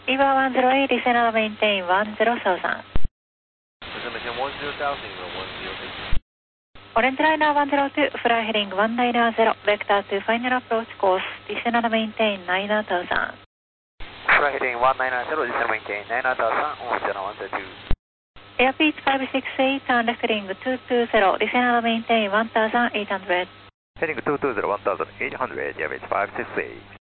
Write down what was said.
EVA 108, descend maintain 10,000. Destination 10,000, 10,000. Orange Liner 102, fly heading 190, vector to final approach course, descend maintain 9000. Fly heading 190, descend maintain 9000, Orange 102. Airspeed 568, turn left heading 220, descend maintain 1800. Heading 220, 1800, airbase 568.